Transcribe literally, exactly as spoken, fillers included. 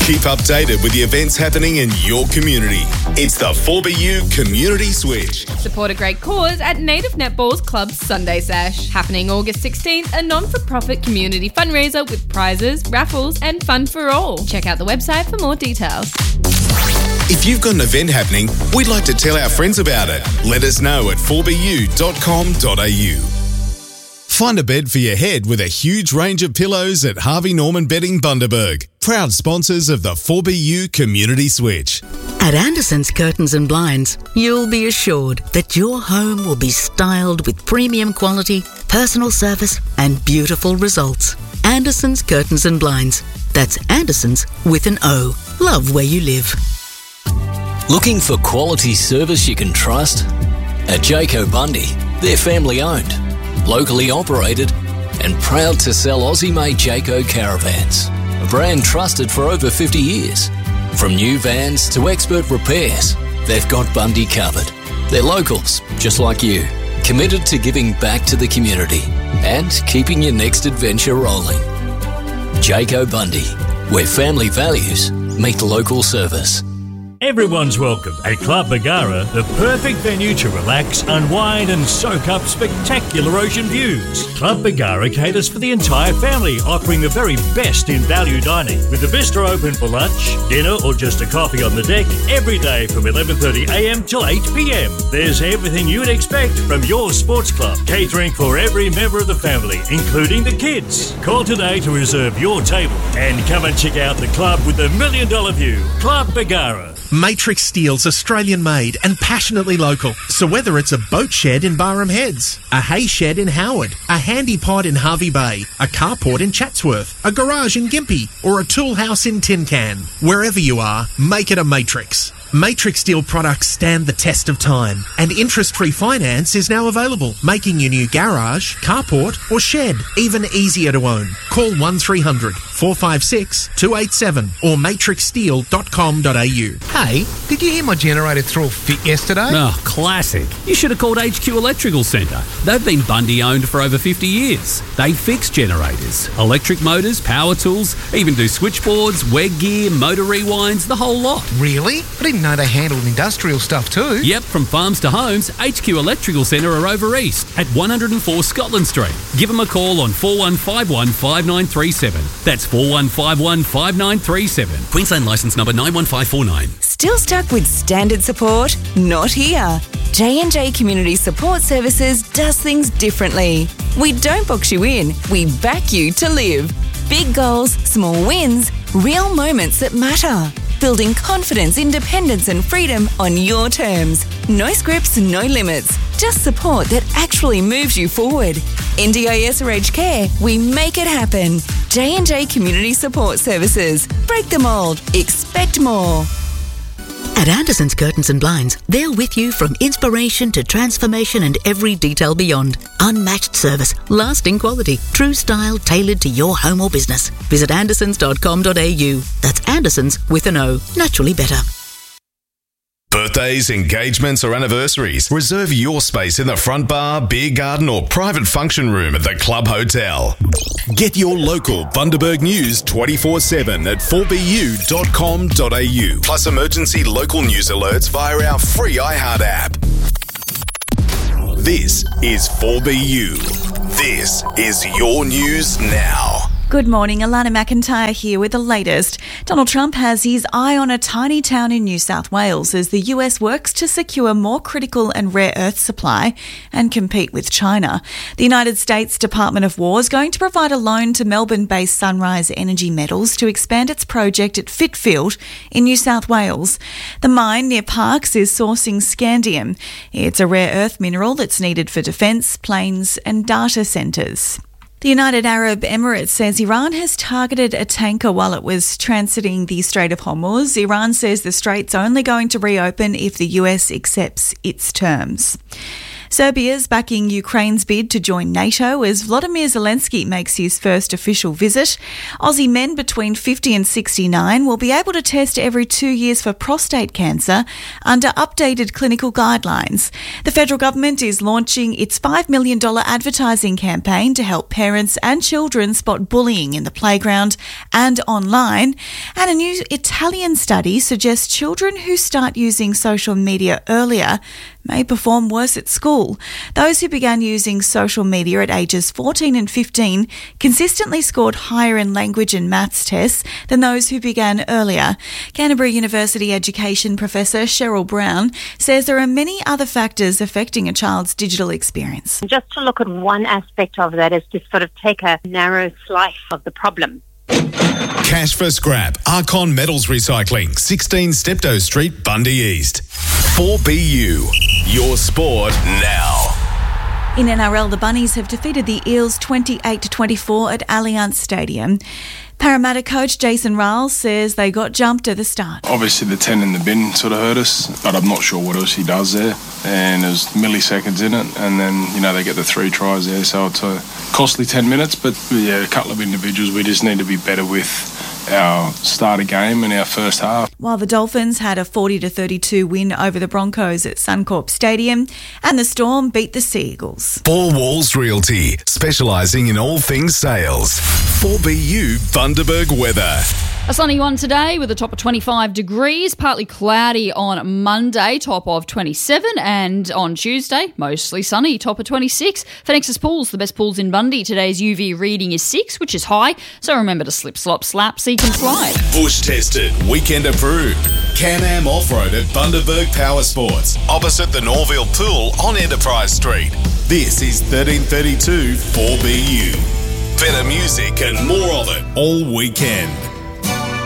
Keep updated with the events happening in your community. It's the four B U Community Switch. Support a great cause at Native Netball's Club's Sunday Sash. Happening August sixteenth, a non-for-profit community fundraiser with prizes, raffles and fun for all. Check out the website for more details. If you've got an event happening, we'd like to tell our friends about it. Let us know at four b u dot com dot a u. Find a bed for your head with a huge range of pillows at Harvey Norman Bedding Bundaberg, proud sponsors of the four B U Community Switch. At Anderson's Curtains and Blinds, you'll be assured that your home will be styled with premium quality, personal service and beautiful results. Anderson's Curtains and Blinds. That's Anderson's with an O. Love where you live. Looking for quality service you can trust? At Jayco Bundy, they're family owned, locally operated and proud to sell Aussie-made Jayco caravans, a brand trusted for over fifty years. From new vans to expert repairs, they've got Bundy covered. They're locals, just like you, committed to giving back to the community and keeping your next adventure rolling. Jayco Bundy, where family values meet local service. Everyone's welcome at Club Bargara, the perfect venue to relax, unwind and soak up spectacular ocean views. Club Bargara caters for the entire family, offering the very best in value dining, with the bistro open for lunch, dinner or just a coffee on the deck every day from eleven thirty a m till eight p m. There's everything you'd expect from your sports club, catering for every member of the family, including the kids. Call today to reserve your table and come and check out the club with the million dollar view. Club Bargara. Matrix Steel's Australian made and passionately local. So whether it's a boat shed in Barham Heads, a hay shed in Howard, a handy pod in Harvey Bay, a carport in Chatsworth, a garage in Gympie, or a tool house in Tin Can, wherever you are, make it a Matrix. Matrix Steel products stand the test of time, and interest-free finance is now available, making your new garage, carport or shed even easier to own. Call one three hundred, four five six, two eight seven or matrix steel dot com dot a u. Hey, did you hear my generator threw a fit yesterday? Oh, classic. You should have called H Q Electrical Centre. They've been Bundy owned for over fifty years. They fix generators, electric motors, power tools, even do switchboards, WEG gear, motor rewinds, the whole lot. Really? I didn't know they handled industrial stuff too. Yep, from farms to homes, H Q Electrical Centre are over east at one oh four Scotland Street. Give them a call on four one five one, five nine three seven. That's four one five one, five nine three seven. Queensland licence number nine one five four nine. Still stuck with standard support? Not here. J and J Community Support Services does things differently. We don't box you in, we back you to live. Big goals, small wins, real moments that matter. Building confidence, independence and freedom on your terms. No scripts, no limits. Just support that actually moves you forward. N D I S or aged care, we make it happen. J and J Community Support Services. Break the mould. Expect more. At Anderson's Curtains and Blinds, they're with you from inspiration to transformation and every detail beyond. Unmatched service, lasting quality, true style tailored to your home or business. Visit andersons dot com dot a u. That's Andersons with an O. Naturally better. Birthdays, engagements or anniversaries, reserve your space in the front bar, beer garden or private function room at the Club Hotel. Get your local Bundaberg news twenty-four seven at four b u dot com dot a u, plus emergency local news alerts via our free iHeart app. This is four B U. This is your news now. Good morning, Alana McIntyre here with the latest. Donald Trump has his eye on a tiny town in New South Wales as the U S works to secure more critical and rare earth supply and compete with China. The United States Department of War is going to provide a loan to Melbourne-based Sunrise Energy Metals to expand its project at Fitfield in New South Wales. The mine near Parkes is sourcing scandium. It's a rare earth mineral that's needed for defence, planes and data centres. The United Arab Emirates says Iran has targeted a tanker while it was transiting the Strait of Hormuz. Iran says the strait's only going to reopen if the U S accepts its terms. Serbia's backing Ukraine's bid to join NATO as Volodymyr Zelensky makes his first official visit. Aussie men between fifty and sixty-nine will be able to test every two years for prostate cancer under updated clinical guidelines. The federal government is launching its five million dollars advertising campaign to help parents and children spot bullying in the playground and online. And a new Italian study suggests children who start using social media earlier may perform worse at school. Those who began using social media at ages fourteen and fifteen consistently scored higher in language and maths tests than those who began earlier. Canterbury University education professor Cheryl Brown says there are many other factors affecting a child's digital experience. Just to look at one aspect of that is to sort of take a narrow slice of the problem. Cash for scrap. Archon Metals Recycling, sixteen Steptoe Street, Bundy East. four B U. Your sport now. In N R L, the Bunnies have defeated the Eels twenty-eight to twenty-four at Allianz Stadium. Parramatta coach Jason Riles says they got jumped at the start. Obviously the ten in the bin sort of hurt us, but I'm not sure what else he does there. And there's milliseconds in it, and then, you know, they get the three tries there, so it's a costly ten minutes. But, yeah, a couple of individuals we just need to be better with our starter game in our first half. While the Dolphins had a forty to thirty-two win over the Broncos at Suncorp Stadium, and the Storm beat the Sea Eagles. Four Walls Realty, specialising in all things sales. four B U Bundaberg weather. A sunny one today with a top of twenty-five degrees, partly cloudy on Monday, top of twenty-seven, and on Tuesday, mostly sunny, top of twenty-six. For Nexus Pools, the best pools in Bundy, today's U V reading is six, which is high, so remember to slip, slop, slap, so you can slide. Bush tested, weekend approved. Can-Am Off-Road at Bundaberg Power Sports, opposite the Norville Pool on Enterprise Street. This is thirteen thirty-two four B U. Better music and more of it all weekend.